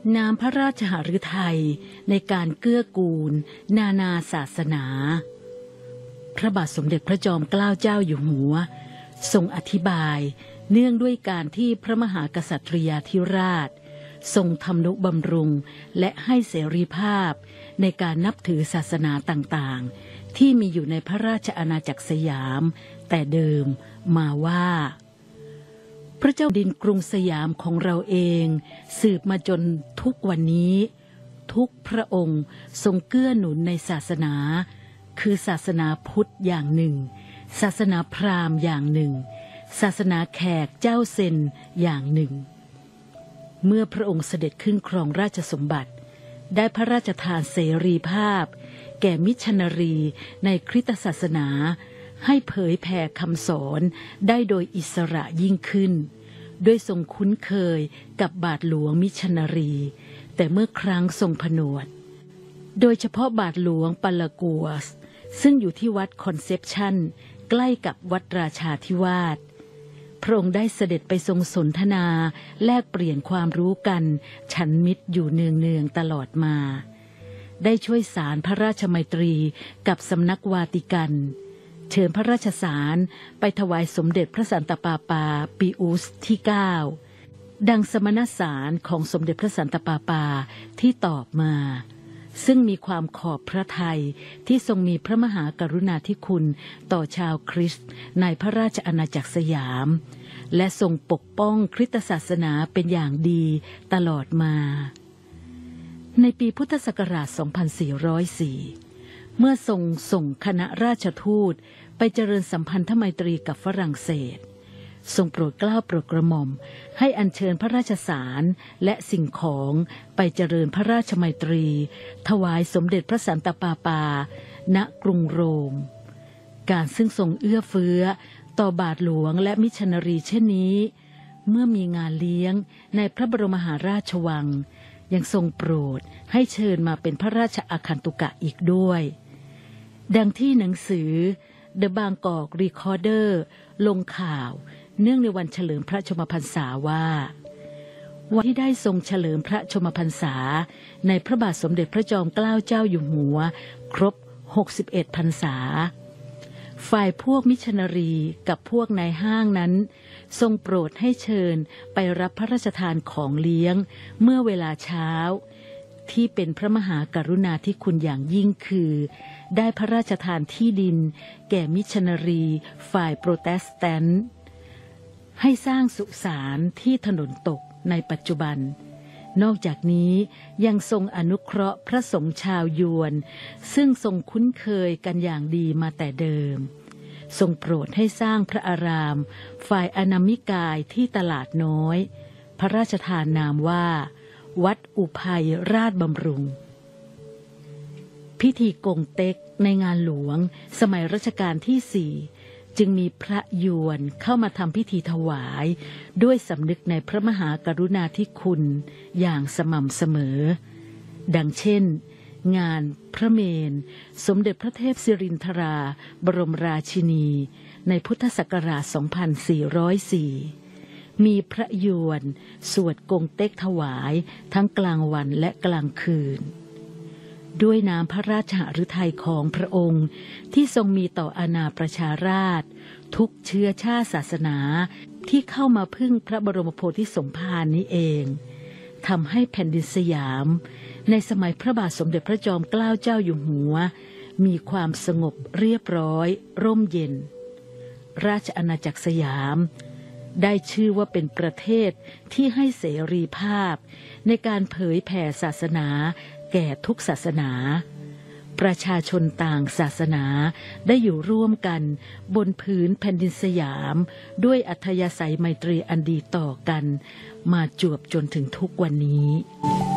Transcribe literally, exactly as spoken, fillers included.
น้ำพระราชหฤทัยในการเกื้อกูลนานาศาสนาพระบาทสมเด็จพระจอมเกล้าเจ้าอยู่หัวทรงอธิบายเนื่องด้วยการที่พระมหากษัตริยาธิราชทรงทำนุบำรุงและให้เสรีภาพในการนับถือศาสนาต่างๆที่มีอยู่ในพระราชอาณาจักรสยามแต่เดิมมาว่าพระเจ้าดินกรุงสยามของเราเองสืบมาจนทุกวันนี้ทุกพระองค์ทรงเกื้อหนุนในศาสนาคือศาสนาพุทธอย่างหนึ่งศาสนาพราหมณ์อย่างหนึ่งศาสนาแขกเจ้าเซนอย่างหนึ่งเมื่อพระองค์เสด็จขึ้นครองราชสมบัติได้พระราชทานเสรีภาพแก่มิชชันนารีในคริสตศาสนาให้เผยแผ่คำสอนได้โดยอิสระยิ่งขึ้นด้วยทรงคุ้นเคยกับบาทหลวงมิชชันนารีแต่เมื่อครั้งทรงผนวดโดยเฉพาะบาทหลวงปาลากัวสซึ่งอยู่ที่วัดคอนเซปชันใกล้กับวัดราชาธิวาสพระองค์ได้เสด็จไปทรงสนทนาแลกเปลี่ยนความรู้กันฉันมิตรอยู่เนืองๆตลอดมาได้ช่วยสารพระราชมัยตรีกับสำนักวาติกันเชิญพระราชสารไปถวายสมเด็จพระสันตะปาปาปีอุสที่เก้าดังสมณสารของสมเด็จพระสันตะปาปาที่ตอบมาซึ่งมีความขอบพระทัยที่ทรงมีพระมหากรุณาธิคุณต่อชาวคริสต์ในพระราชอาณาจักรสยามและทรงปกป้องคริสตศาสนาเป็นอย่างดีตลอดมาในปีพุทธศักราช สองพันสี่ร้อยสี่ เมื่อทรงส่งคณะราชทูตไปเจริญสัมพันธไมตรีกับฝรั่งเศสทรงโปรดเกล้าโปรดกระหม่อมให้อัญเชิญพระราชสารและสิ่งของไปเจริญพระราชมัยตรีถวายสมเด็จพระสันตะปาปาณกรุงโรมการซึ่งทรงเอื้อเฟื้อต่อบาทหลวงและมิชชันนารีเช่นนี้เมื่อมีงานเลี้ยงในพระบรมมหาราชวังยังทรงโปรดให้เชิญมาเป็นพระราชอาคันตุกะอีกด้วยดังที่หนังสือ The Bangkok Recorder ลงข่าวเนื่องในวันเฉลิมพระชนมพรรษาว่าวันที่ได้ทรงเฉลิมพระชนมพรรษาในพระบาทสมเด็จพระจอมเกล้าเจ้าอยู่หัวครบหกสิบเอ็ดพรรษาฝ่ายพวกมิชชันนารีกับพวกนายห้างนั้นทรงโปรดให้เชิญไปรับพระราชทานของเลี้ยงเมื่อเวลาเช้าที่เป็นพระมหากรุณาธิคุณอย่างยิ่งคือได้พระราชทานที่ดินแก่มิชชันนารีฝ่ายโปรเตสแตนต์ให้สร้างสุสานที่ถนนตกในปัจจุบันนอกจากนี้ยังทรงอนุเคราะห์พระสงฆ์ชาวยวนซึ่งทรงคุ้นเคยกันอย่างดีมาแต่เดิมทรงโปรดให้สร้างพระอารามฝ่ายอนามิกายที่ตลาดน้อยพระราชทานนามว่าวัดอุภัยราชบำรุงพิธีกงเต็กในงานหลวงสมัยรัชกาลที่สี่จึงมีพระยวนเข้ามาทำพิธีถวายด้วยสำนึกในพระมหากรุณาธิคุณอย่างสม่ำเสมอดังเช่นงานพระเมรุสมเด็จพระเทพสิรินธราบรมราชินีในพุทธศักราช สองพันสี่ร้อยสี่ มีพระยวนสวดกงเต็กถวายทั้งกลางวันและกลางคืนด้วยน้ำพระราชหฤทัยของพระองค์ที่ทรงมีต่ออาณาประชาราษฎร์ทุกเชื้อชาติศาสนาที่เข้ามาพึ่งพระบรมโพธิสมภารนี้เองทำให้แผ่นดินสยามในสมัยพระบาทสมเด็จพระจอมเกล้าเจ้าอยู่หัวมีความสงบเรียบร้อยร่มเย็นราชอาณาจักรสยามได้ชื่อว่าเป็นประเทศที่ให้เสรีภาพในการเผยแผ่ศาสนาแก่ทุกศาสนาประชาชนต่างศาสนาได้อยู่ร่วมกันบนพื้นแผ่นดินสยามด้วยอัธยาศัยไมตรีอันดีต่อกันมาจวบจนถึงทุกวันนี้